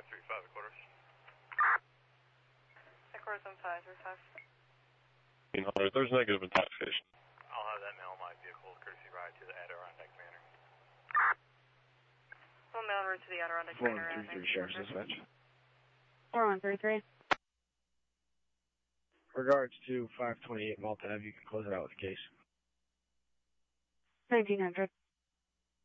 535 quarters. Headquarters on 535. There's negative intoxication. I'll have that mail my vehicle courtesy ride to the Adirondack Manor. We'll mail route to the Adirondack Manor. 4133 Sheriff's Dispatch. 4133. Regards to 528 Malta Ave, you can close it out with the case. 1900.